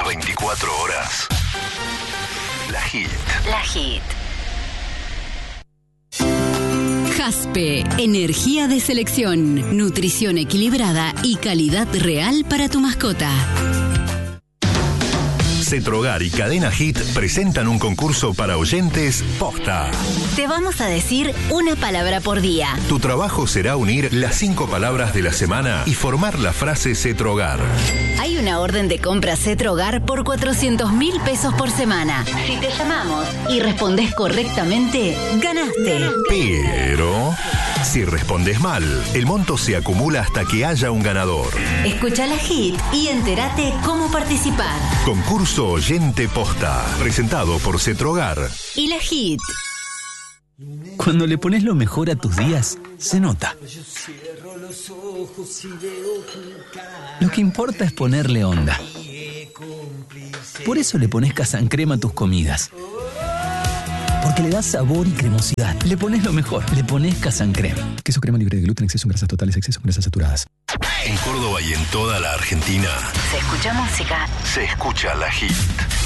24 horas. La Hit. La Hit. Jaspe, energía de selección, nutrición equilibrada y calidad real para tu mascota. Cetrogar y Cadena Hit presentan un concurso para oyentes posta. Te vamos a decir una palabra por día. Tu trabajo será unir las 5 palabras de la semana y formar la frase Cetrogar. Hay una orden de compra Cetrogar por 400.000 pesos por semana. Si te llamamos y respondes correctamente, ganaste. Pero si respondes mal, el monto se acumula hasta que haya un ganador. Escucha la Hit y entérate cómo participar. Concurso Oyente Posta, presentado por Cetrogar y la Hit. Cuando le pones lo mejor a tus días, se nota. Lo que importa es ponerle onda. Por eso le pones Casancrema a tus comidas. Porque le das sabor y cremosidad. Le pones lo mejor. Le pones Casancrema. Queso crema libre de gluten, exceso en grasas totales, exceso en grasas saturadas. En Córdoba y en toda la Argentina. Se escucha música. Se escucha la Hit.